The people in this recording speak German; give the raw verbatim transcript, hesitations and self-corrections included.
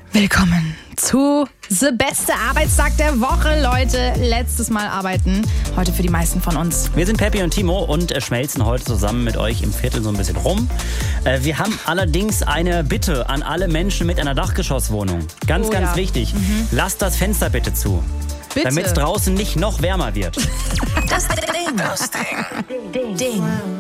Willkommen zu The Beste Arbeitstag der Woche, Leute. Letztes Mal arbeiten, heute für die meisten von uns. Wir sind Peppi und Timo und äh, schmelzen heute zusammen mit euch im Viertel so ein bisschen rum. Äh, wir haben allerdings eine Bitte an alle Menschen mit einer Dachgeschosswohnung. Ganz, Oh, ganz ja. wichtig. Mhm. Lasst das Fenster bitte zu. Bitte. Damit es draußen nicht noch wärmer wird. Das Ding. Das Ding. Ding.